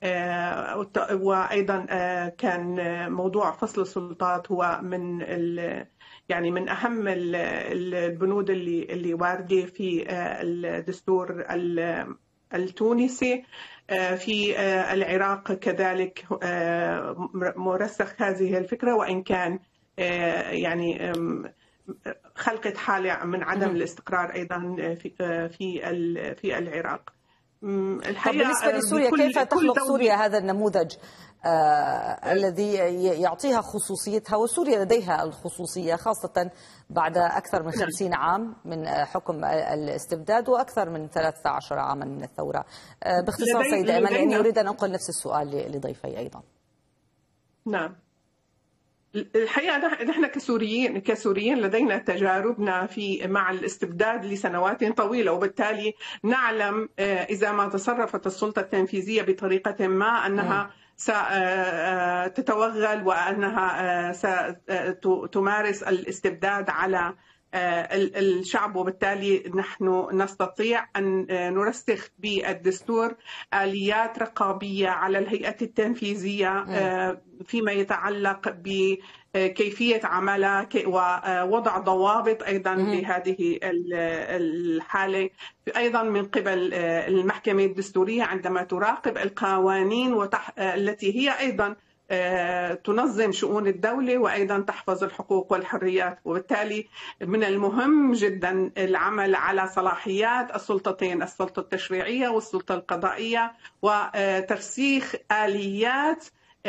وأيضا كان موضوع فصل السلطات هو من يعني من أهم البنود اللي اللي واردة في الدستور التونسي. في العراق كذلك مرسخ هذه الفكرة، وإن كان يعني خلقت حالة من عدم الاستقرار أيضا في في في العراق. الحقيقة بالنسبة لسوريا كيف تخلق سوريا هذا النموذج آه الذي يعطيها خصوصيتها؟ وسوريا لديها الخصوصية خاصة بعد أكثر من خمسين عام من حكم الاستبداد وأكثر من ثلاثة عشر عاما من الثورة. آه باختصار سيدة إيمان، لأني أريد أن أنقل نفس السؤال لضيفي أيضا. نعم، الحقيقة نحن كسوريين كسوريين لدينا تجاربنا في مع الاستبداد لسنوات طويلة، وبالتالي نعلم إذا ما تصرفت السلطة التنفيذية بطريقة ما أنها ستتوغل وأنها ستمارس الاستبداد على الشعب، وبالتالي نحن نستطيع أن نرسخ بالدستور آليات رقابية على الهيئة التنفيذية فيما يتعلق بكيفية عملها ووضع ضوابط أيضا لهذه الحالة، أيضا من قبل المحكمة الدستورية عندما تراقب القوانين التي هي أيضا تنظم شؤون الدولة وأيضا تحفظ الحقوق والحريات. وبالتالي من المهم جدا العمل على صلاحيات السلطتين، السلطة التشريعية والسلطة القضائية، وترسيخ آليات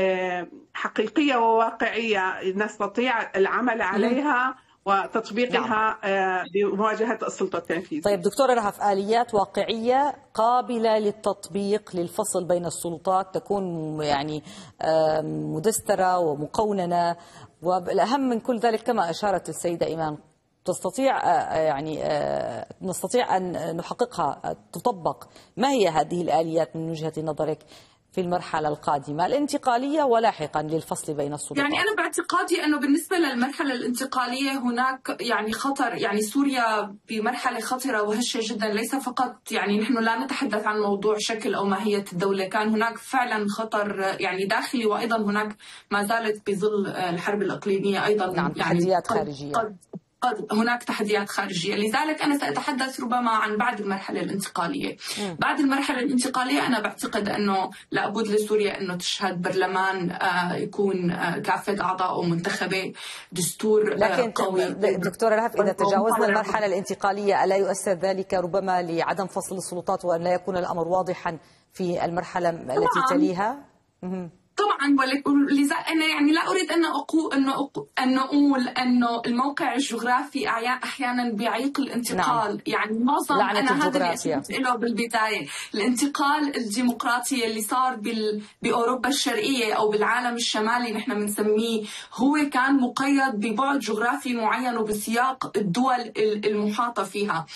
حقيقية وواقعية نستطيع العمل عليها وتطبيقها بمواجهة السلطة التنفيذية. طيب دكتورة رهف، آليات واقعية قابلة للتطبيق للفصل بين السلطات تكون يعني مدسترة ومقوننة، والأهم من كل ذلك كما أشارت السيدة إيمان تستطيع يعني نستطيع أن نحققها تطبق. ما هي هذه الآليات من وجهة نظرك في المرحلة القادمة الانتقالية ولاحقا للفصل بين السلطات؟ يعني أنا باعتقادي أنه بالنسبة للمرحلة الانتقالية هناك يعني خطر، يعني سوريا بمرحلة خطرة وهشة جدا، ليس فقط يعني نحن لا نتحدث عن موضوع شكل أو ماهية الدولة، كان هناك فعلا خطر يعني داخلي، وأيضا هناك ما زالت بظل الحرب الإقليمية أيضا نعم يعني تحديات خارجية، قد قد هناك تحديات خارجية. لذلك أنا سأتحدث ربما عن بعد المرحلة الانتقالية. م. بعد المرحلة الانتقالية أنا بعتقد أنه لابد لسوريا أنه تشهد برلمان آه يكون آه كافة أعضاء منتخبة، دستور لكن آه قوي. دكتورة رهف، إذا تجاوزنا المرحلة الانتقالية ألا يؤثر ذلك ربما لعدم فصل السلطات وأن لا يكون الأمر واضحا في المرحلة التي تليها؟ م. طبعا، ولذا انا يعني لا اريد ان اقول انه ان اقول انه الموقع الجغرافي احيانا بيعيق الانتقال. نعم. يعني معظم انا هذا اللي اشرت له بالبدايه، الانتقال الديمقراطي اللي صار بال... باوروبا الشرقيه او بالعالم الشمالي نحن بنسميه، هو كان مقيد ببعد جغرافي معين وبسياق الدول المحاطه فيها.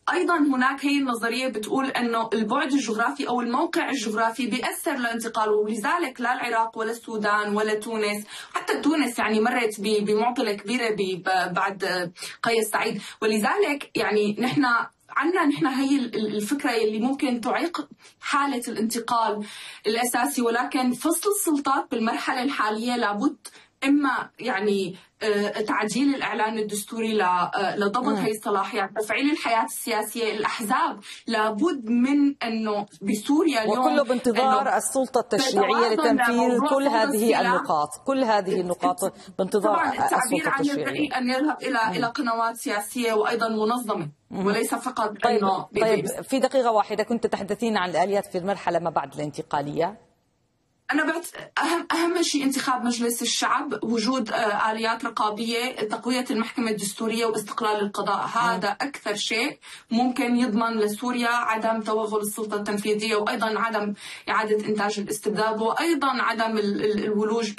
أيضا هناك هي النظرية بتقول أنه البعد الجغرافي أو الموقع الجغرافي بيأثر للانتقال، ولذلك لا العراق ولا السودان ولا تونس، حتى تونس يعني مرت بمعضلة كبيرة بعد قيس سعيد. ولذلك يعني نحن عنا نحن هي الفكرة اللي ممكن تعيق حالة الانتقال الأساسي، ولكن فصل السلطات بالمرحلة الحالية لابد إما يعني تعديل الإعلان الدستوري لضبط هي الصلاحيات، تفعيل الحياة السياسية، الأحزاب لابد من أنه بسوريا اليوم وكله بانتظار السلطة التشريعية لتنفيذ كل هذه النقاط كل هذه النقاط بانتظار السلطة التشريعية أن يذهب إلى إلى قنوات سياسية وأيضا منظمة وليس فقط طيب إنه طيب في دقيقة واحدة كنت تحدثين عن الآليات في المرحلة ما بعد الانتقالية. أنا بعت أهم أهم شيء انتخاب مجلس الشعب، وجود آليات رقابية، تقوية المحكمة الدستورية واستقلال القضاء. هذا أكثر شيء ممكن يضمن لسوريا عدم توغل السلطة التنفيذية، وأيضا عدم إعادة إنتاج الاستبداد، وأيضا عدم الولوج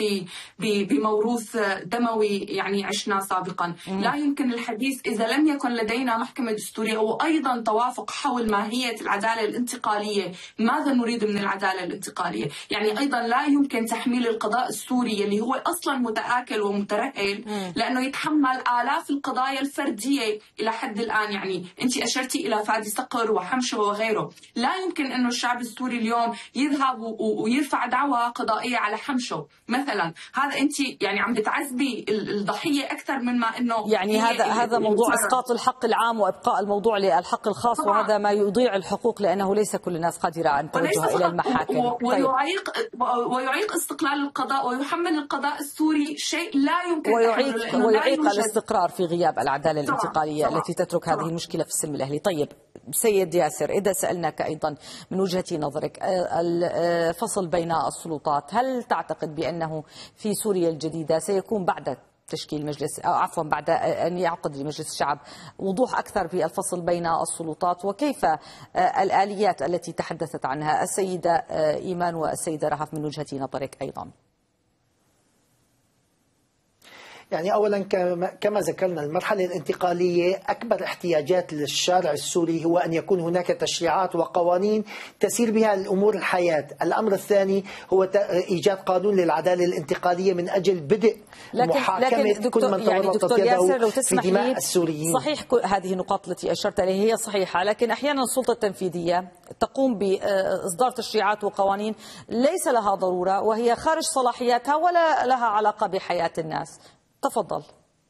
بموروث دموي يعني عشنا سابقا. لا يمكن الحديث إذا لم يكن لدينا محكمة دستورية وأيضا توافق حول ماهية العدالة الانتقالية. ماذا نريد من العدالة الانتقالية؟ يعني أيضا لا يمكن تحميل القضاء السوري اللي هو أصلا متآكل ومترهل لأنه يتحمل آلاف القضايا الفردية إلى حد الآن. يعني أنت أشرتي إلى فادي صقر وحمشة وغيره. لا يمكن أنه الشعب السوري اليوم يذهب ويرفع دعوى قضائية على حمشة مثلا. هذا أنت يعني عم بتعذبي الضحية أكثر من ما أنه يعني هذا هذا موضوع إسقاط الحق العام وإبقاء الموضوع للحق الخاص طبعا. وهذا ما يضيع الحقوق لأنه ليس كل الناس قادرة أن توجه إلى المحاكم. ويعيق ويعيق استقلال القضاء ويحمل القضاء السوري شيء لا يمكن ويعيق ويعيق الاستقرار في غياب العدالة الانتقالية طبعا. التي تترك طبعا. هذه المشكلة في السلم الأهلي. طيب سيد ياسر، إذا سألناك أيضا من وجهة نظرك الفصل بين السلطات، هل تعتقد بأنه في سوريا الجديدة سيكون بعد تشكيل مجلس أو عفوا بعد أن يعقد مجلس الشعب وضوح أكثر في الفصل بين السلطات، وكيف الآليات التي تحدثت عنها السيدة إيمان والسيدة رهف من وجهة نظرك أيضا؟ يعني أولا كما ذكرنا المرحلة الانتقالية أكبر احتياجات للشارع السوري هو أن يكون هناك تشريعات وقوانين تسير بها الأمور الحياة. الأمر الثاني هو إيجاد قانون للعدالة الانتقالية من أجل بدء لكن محاكمة لكن كل من يعني تورطت يده في لي دماء السوريين. صحيح كل هذه النقاط التي أشرت إليها هي صحيحة، لكن أحيانا السلطة التنفيذية تقوم بإصدار تشريعات وقوانين ليس لها ضرورة وهي خارج صلاحياتها ولا لها علاقة بحياة الناس. تفضل.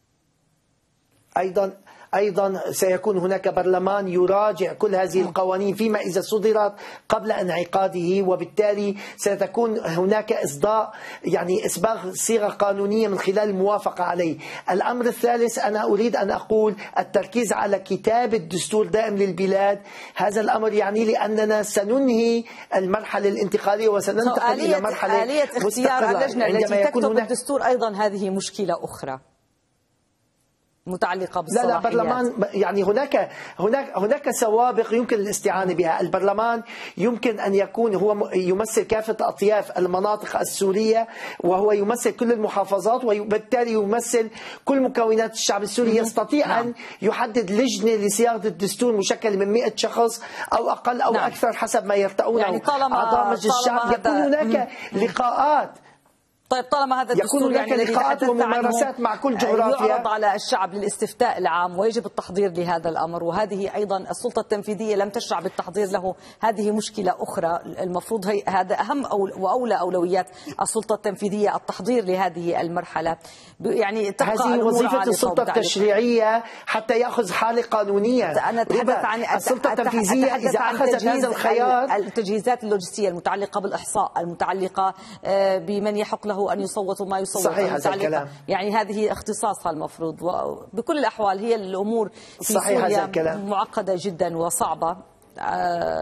أيضا أيضا سيكون هناك برلمان يراجع كل هذه القوانين فيما إذا صدرت قبل انعقاده، وبالتالي ستكون هناك إصداء يعني إصباغ صيغة قانونية من خلال الموافقة عليه. الأمر الثالث أنا أريد أن أقول التركيز على كتابة دستور دائم للبلاد. هذا الأمر يعني لأننا سننهي المرحلة الانتقالية وسننتقل إلى مرحلة آلية اختيار اللجنة التي تكتب الدستور أيضا هذه مشكلة أخرى متعلقة بالصلاحيات. لا لا برلمان يعني هناك هناك هناك سوابق يمكن الاستعانة بها. البرلمان يمكن أن يكون هو يمثل كافة أطياف المناطق السورية، وهو يمثل كل المحافظات، وبالتالي يمثل كل مكونات الشعب السوري. يستطيع أن يحدد لجنة لصياغة الدستور مشكلة من مئة شخص أو أقل أو نعم. أكثر حسب ما يرتؤونه يعني أعضاء مجلس الشعب. يكون هناك لقاءات. طيب طالما هذا الدستور يعني لقاءات وممارسات مع كل جغرافيا يعرض على الشعب للاستفتاء العام ويجب التحضير لهذا الأمر، وهذه أيضا السلطة التنفيذية لم تشرع بالتحضير له، هذه مشكلة أخرى. المفروض هي هذا أهم وأولى أولويات السلطة التنفيذية التحضير لهذه المرحلة. يعني تبقى هذه وظيفة السلطة التشريعية حتى يأخذ حالة قانونية. أنا أتحدث عن السلطة التنفيذية إذا أخذت هذا الخيار. التجهيزات اللوجستية المتعلقة بالإحصاء، المتعلقة بمن يحق له أن يصوت وما يصوت. صحيح هذا الكلام. يعني هذه اختصاصها المفروض، وبكل الأحوال هي الأمور في صحيح سوريا هذا الكلام. معقدة جدا وصعبة،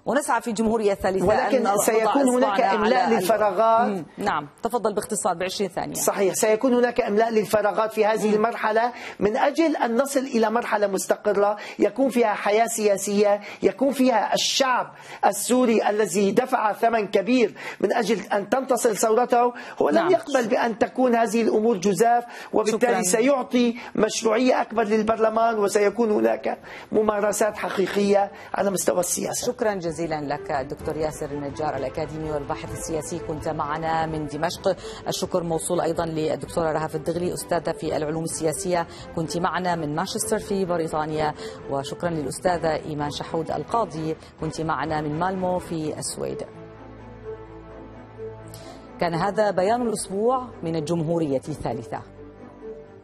ونسعى في الجمهورية الثالثة ولكن أن سيكون هناك إملاء للفراغات. نعم، تفضل باختصار بعشرين ثانية. صحيح، سيكون هناك إملاء للفراغات في هذه مم. المرحلة من أجل أن نصل إلى مرحلة مستقرة يكون فيها حياة سياسية، يكون فيها الشعب السوري الذي دفع ثمن كبير من أجل أن تنتصر ثورته، هو لم نعم. يقبل بأن تكون هذه الأمور جزاف، وبالتالي شكرا. سيعطي مشروعية أكبر للبرلمان، وسيكون هناك ممارسات حقيقية على مستوى السياسة. شكرا جزيلا لك الدكتور ياسر النجار، الأكاديمي والباحث السياسي، كنت معنا من دمشق. الشكر موصول أيضا للدكتورة رهف الدغلي، أستاذة في العلوم السياسية، كنت معنا من مانشستر في بريطانيا. وشكرا للأستاذة إيمان شحود القاضي، كنت معنا من مالمو في السويد. كان هذا بيان الأسبوع من الجمهورية الثالثة.